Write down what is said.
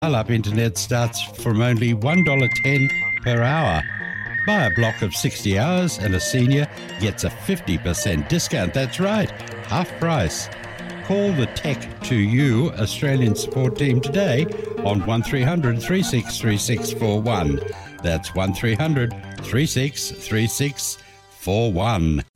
Dial-up internet starts from only $1.10 per hour. Buy a block of 60 hours and a senior gets a 50% discount. That's right, half price. Call the Tech2U Australian support team today on 1300 363641. That's 1300 363641.